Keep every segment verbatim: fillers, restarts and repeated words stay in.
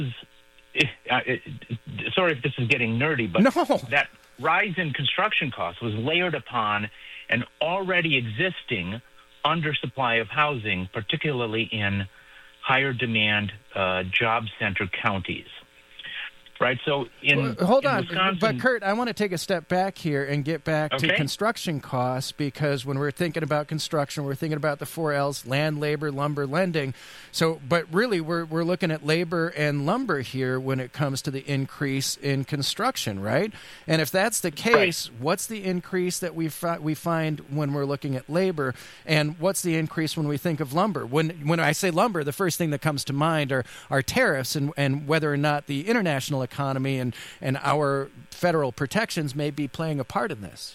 It, uh, it, sorry if this is getting nerdy, but no. that rise in construction costs was layered upon an already existing undersupply of housing, particularly in higher demand uh, job center counties. Right, so in well, hold in on, Wisconsin, but Kurt, I want to take a step back here and get back okay. to construction costs, because when we're thinking about construction, we're thinking about the four L's: land, labor, lumber, lending. So, but really, we're we're looking at labor and lumber here when it comes to the increase in construction, right? And if that's the case, right. what's the increase that we fi- we find when we're looking at labor, and what's the increase when we think of lumber? When when I say lumber, the first thing that comes to mind are are tariffs and and whether or not the international economy and, and our federal protections may be playing a part in this.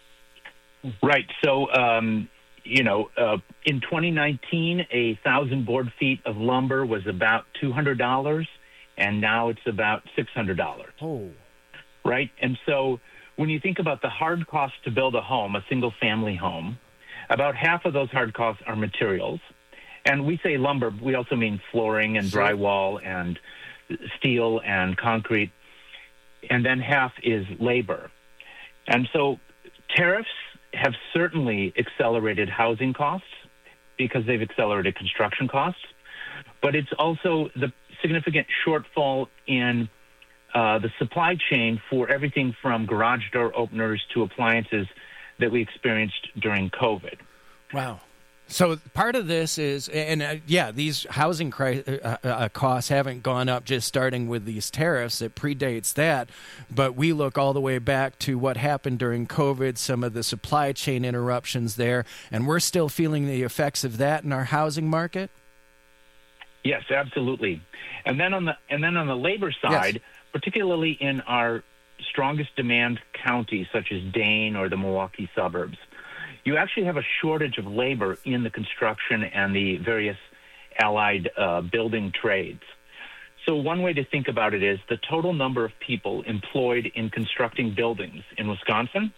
Right. So, um, you know, uh, in twenty nineteen, a thousand board feet of lumber was about two hundred dollars, and now it's about six hundred dollars. Oh. Right. And so when you think about the hard cost to build a home, a single family home, about half of those hard costs are materials. And we say lumber, we also mean flooring and Sure. drywall and steel and concrete. And then half is labor. And so tariffs have certainly accelerated housing costs because they've accelerated construction costs, but it's also the significant shortfall in uh, the supply chain for everything from garage door openers to appliances that we experienced during COVID. Wow. So part of this is, and uh, yeah, these housing cri- uh, uh, costs haven't gone up just starting with these tariffs. It predates that. But we look all the way back to what happened during COVID, some of the supply chain interruptions there, and we're still feeling the effects of that in our housing market? Yes, absolutely. And then on the and then on the labor side, yes. particularly in our strongest demand counties such as Dane or the Milwaukee suburbs, you actually have a shortage of labor in the construction and the various allied uh, building trades. So one way to think about it is the total number of people employed in constructing buildings in Wisconsin.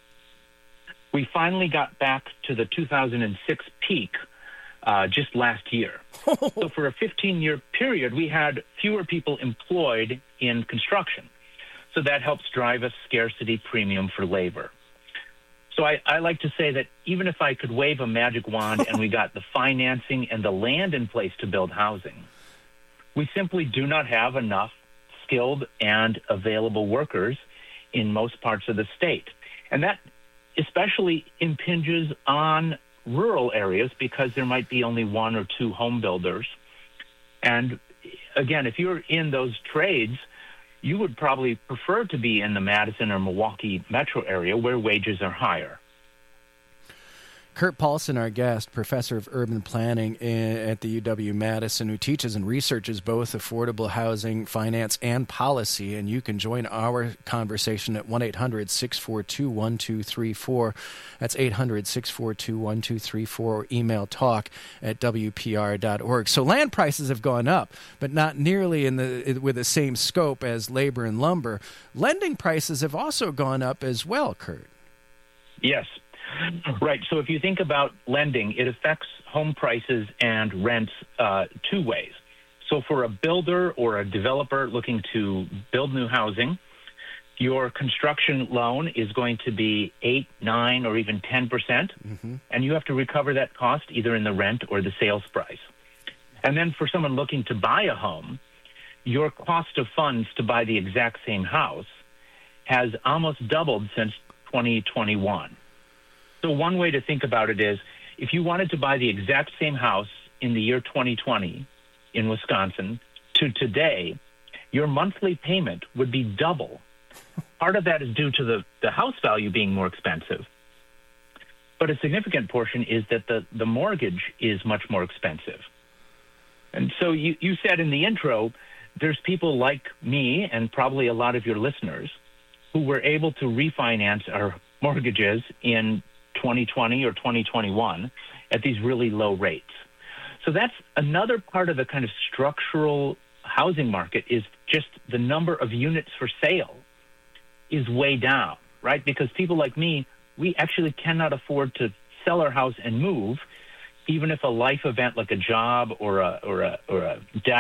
We finally got back to the two thousand six peak uh, just last year. So for a fifteen-year period, we had fewer people employed in construction. So that helps drive a scarcity premium for labor. So I, I like to say that even if I could wave a magic wand and we got the financing and the land in place to build housing, we simply do not have enough skilled and available workers in most parts of the state. And that especially impinges on rural areas because there might be only one or two home builders. And again, if you're in those trades, you would probably prefer to be in the Madison or Milwaukee metro area where wages are higher. Kurt Paulson, our guest, professor of urban planning at the U W-Madison, who teaches and researches both affordable housing, finance, and policy. And you can join our conversation at one eight hundred six four two one two three four. That's eight hundred six four two one two three four, or email talk at w p r dot org. So land prices have gone up, but not nearly in the with the same scope as labor and lumber. Lending prices have also gone up as well, Kurt. Yes. Right. So if you think about lending, it affects home prices and rents uh, two ways. So for a builder or a developer looking to build new housing, your construction loan is going to be eight, nine, or even ten percent, mm-hmm. and you have to recover that cost either in the rent or the sales price. And then for someone looking to buy a home, your cost of funds to buy the exact same house has almost doubled since twenty twenty-one. So one way to think about it is if you wanted to buy the exact same house in the year twenty twenty in Wisconsin to today, your monthly payment would be double. Part of that is due to the, the house value being more expensive. But a significant portion is that the, the mortgage is much more expensive. And so you, you said in the intro, there's people like me and probably a lot of your listeners who were able to refinance our mortgages in twenty twenty or twenty twenty-one at these really low rates. So that's another part of the kind of structural housing market is just the number of units for sale is way down, right? Because people like me, we actually cannot afford to sell our house and move, even if a life event like a job or a or a or a death